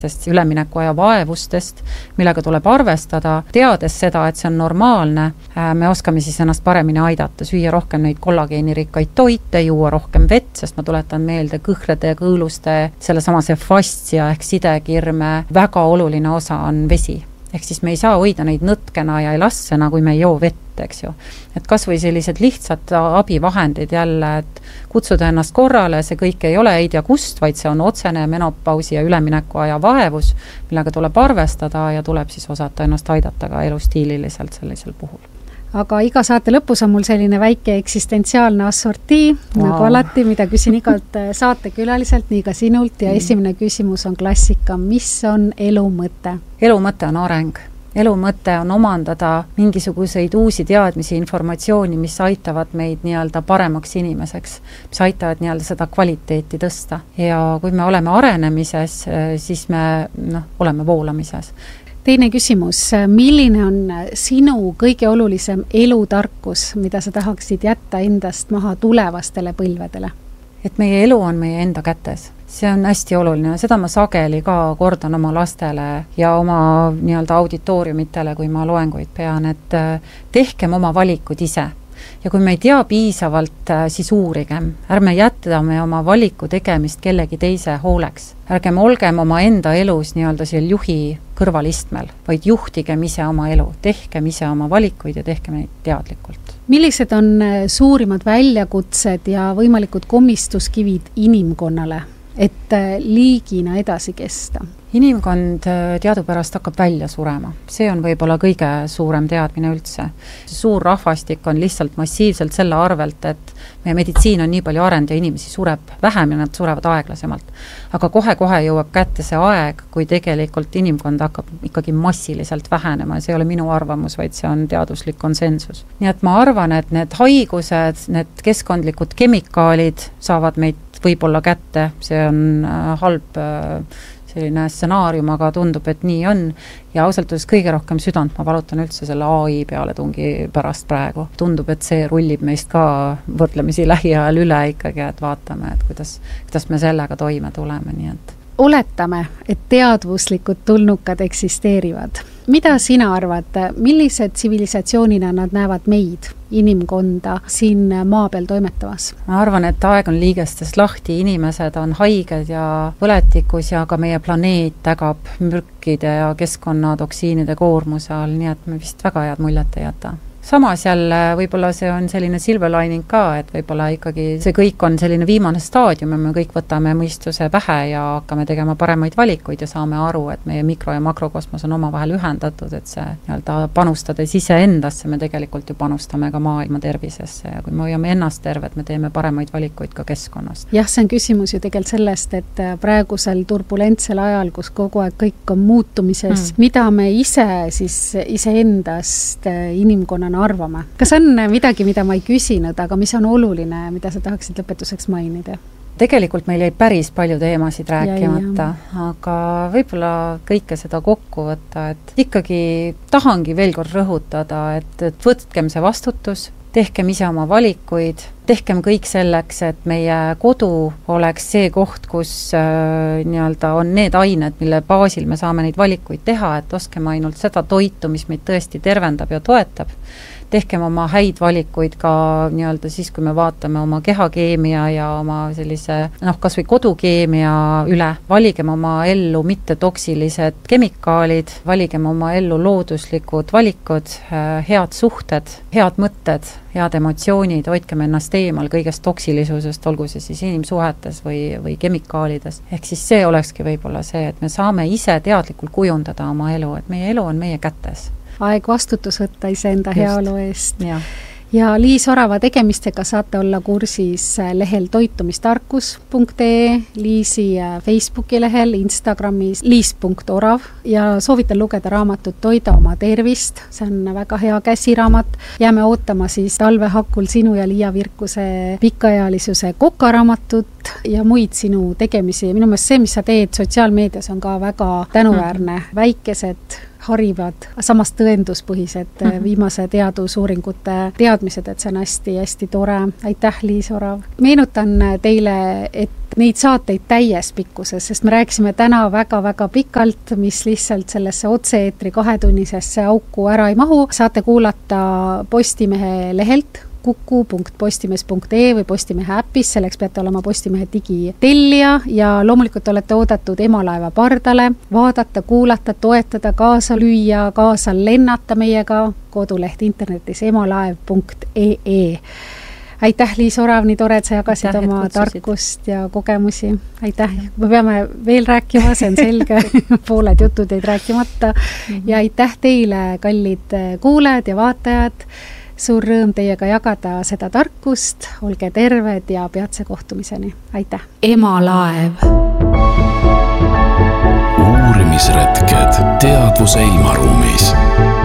sest üleminekuaja vaevustest, millega tuleb arvestada, teades seda, et see on normaalne, me oskame siis ennast paremini aidata, süüa rohkem neid kollageenirikkaid toite, juua rohkem vett, sest ma tuletan meelde kõhrede ja kõõluste, selle samase fastia ehk sidekirme, väga oluline osa on vesi. Ehk siis me ei saa hoida neid nõtkena ja elassena, kui me ei joo vett, eks ju. Et kas või sellised lihtsad abivahendid jälle, et kutsuda ennast korrale, see kõik ei ole ei tea kust, vaid see on otsene menopausi ja üleminekuaja vaevus, millega tuleb arvestada ja tuleb siis osata ennast aidata ka elustiililiselt sellisel puhul. Aga iga saate lõpus on mul selline väike eksistentsiaalne assortii, nagu alati, mida küsin igalt saatekülaliselt, nii ka sinult, ja esimene küsimus on klassika, mis on elu mõte? Elu mõte on areng. Elu mõte on omandada mingisuguseid uusi teadmisi, informatsiooni, mis aitavad meid nii-öelda paremaks inimeseks, mis aitavad nii-öelda seda kvaliteeti tõsta. Ja kui me oleme arenemises, siis me oleme voolamises. Teine küsimus, milline on sinu kõige olulisem elutarkus, mida sa tahaksid jätta endast maha tulevastele põlvedele? Et meie elu on meie enda kätes. See on hästi oluline. Seda ma sageli ka kordan oma lastele ja oma nii-öelda auditooriumitele, kui ma loenguid pean, et tehkem oma valikud ise. Ja kui me ei tea piisavalt, siis uurigem. Ärme jätame oma valiku tegemist kellegi teise hooleks. Ärgem olgem oma enda elus nii-öelda seal juhi kõrvalistmel, vaid juhtigem ise oma elu. Tehkem ise oma valikuid ja tehkem neid teadlikult. Millised on suurimad väljakutsed ja võimalikud komistuskivid inimkonnale, et liigina edasi kesta? Inimkond teadupärast hakkab välja surema. See on võib-olla kõige suurem teadmine üldse. Suur rahvastik on lihtsalt massiivselt selle arvelt, et meie meditsiin on nii palju arend ja inimesi sureb vähem ja nad surevad aeglasemalt. Aga kohe-kohe jõuab kätte see aeg, kui tegelikult inimkond hakkab ikkagi massiliselt vähenema. See ei ole minu arvamus, vaid see on teaduslik konsensus. Nii et ma arvan, et need haigused, need keskkondlikud kemikaalid saavad meid võib-olla kätte. See on halb selline stsenaarium, aga tundub, et nii on. Ja ausalt öeldes kõige rohkem südant ma valutan üldse selle AI peale tungi pärast praegu. Tundub, et see rullib meist ka võrdlemisi lähiajal üle ikkagi, et vaatame, et kuidas me sellega toime tuleme. Nii et. Oletame, et teadvuslikud tulnukad eksisteerivad. Mida sina arvad, millised tsivilisatsioonina nad näevad meid, inimkonda, siin maa peal toimetavas? Ma arvan, et aeg on liigestest lahti, inimesed on haiged ja põletikus ja ka meie planeet ägab mürkide ja keskkonnatoksiinide koormuse all, nii et me vist väga head muljet ei jäta. Samas jälle võib-olla see on selline silver lining ka, et võib-olla ikkagi see kõik on selline viimane staadium ja me kõik võtame mõistuse pähe ja hakkame tegema paremaid valikuid ja saame aru, et meie mikro- ja makrokosmos on omavahel ühendatud, et see nii-öelda panustades ise endasse me tegelikult ju panustame ka maailma tervisesse ja kui me hoiame ennast terved, me teeme paremaid valikuid ka keskkonnast. Jah, see on küsimus ju tegelikult sellest, et praegusel turbulentsel ajal, kus kogu aeg kõik on muutumises, mida me ise siis iseendast inimkonnana arvame. Kas on midagi, mida ma ei küsinud, aga mis on oluline, mida sa tahaksid lõpetuseks mainida? Tegelikult meil jäi päris palju teemasid rääkimata, aga võib-olla kõike seda kokku võtta, et ikkagi tahangi veel kord rõhutada, et võtkem see vastutus, tehkem ise oma valikuid, tehkem kõik selleks, et meie kodu oleks see koht, kus nii-öelda on need ained, mille baasil me saame neid valikuid teha, et oskeme ainult seda toitu, mis meid tõesti tervendab ja toetab. Tehkem oma häid valikuid ka nii-öelda siis, kui me vaatame oma kehakeemia ja oma sellise, kas või kodukeemia üle. Valigem oma ellu mitte toksilised kemikaalid, valigem oma ellu looduslikud valikud, head suhted, head mõtted, head emotsioonid, hoidkem ennast eemal kõigest toksilisusest, olgu see siis inimsuhetes või kemikaalides. Ehk siis see olekski võib-olla see, et me saame ise teadlikult kujundada oma elu, et meie elu on meie kätes. Aeg vastutus võtta iseenda heaolu eest. Ja Liis Orava tegemistega saate olla kursis lehel toitumistarkus.ee, Liisi Facebooki lehel, Instagramis liis.orav ja soovitan lugeda raamatut Toida oma tervist. See on väga hea käsiraamat. Jääme ootama siis talvehakul sinu ja Liia Virkuse pikaealisuse kokaraamatut ja muid sinu tegemisi. Minu meelest see, mis sa teed sotsiaalmeedias, on ka väga tänuväärne. Väikesed harivad, samas tõenduspõhised viimase teadusuuringute teadmised, et see on hästi-hästi tore. Aitäh, Liis Orav! Meenutan teile, et neid saateid täies pikkuses, sest me rääkisime täna väga-väga pikalt, mis lihtsalt sellesse otse-eetri 2-tunnisesse auku ära ei mahu. Saate kuulata Postimehe lehelt kuku.postimees.ee või Postimehe äpis, selleks peate olema Postimehe digitellija ja loomulikult olete oodatud Emalaeva pardale, vaadata, kuulata, toetada, kaasa lüüa, kaasa lennata meiega, koduleht internetis emalaev.ee. Aitäh, Liis Orav, nii tore, et sa jagasid oma tarkust ja kogemusi. Aitäh, me peame veel rääkima, see on selge, pooled jutud jäid rääkimata. Ja aitäh teile, kallid kuulajad ja vaatajad. Suur rõõm teiega jagada seda tarkust, olge terved ja peatse kohtumiseni. Aitäh! Emalaev. Uurimisretked teadvuse ilmaruumis.